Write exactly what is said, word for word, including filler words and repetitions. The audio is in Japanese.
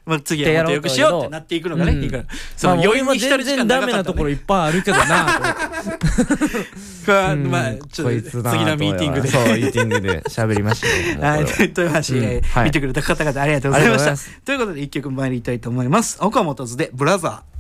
まあ、次はもっとよくしようってなっていくのがね、うん、いいからその余韻に浸る時間長かった、ね、まあ、俺も全然ダメなところいっぱいあるけどなこれまあちょっと次のミーティングでそうミーティングで喋りましたよはいという話、うんはい、見てくれた方々ありがとうございましたということでいっきょく参りたいと思います。岡本図でブラザー。